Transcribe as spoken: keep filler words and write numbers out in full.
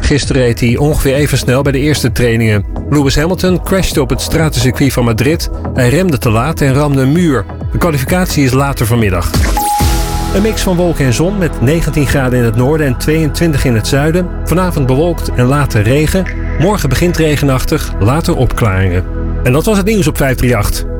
Gisteren reed hij ongeveer even snel bij de eerste trainingen. Lewis Hamilton crashte op het stratencircuit van Madrid. Hij remde te laat en ramde een muur. De kwalificatie is later vanmiddag. Een mix van wolken en zon met negentien graden in het noorden en tweeëntwintig in het zuiden. Vanavond bewolkt en later regen. Morgen begint regenachtig, later opklaringen. En dat was het nieuws op vijf drie acht.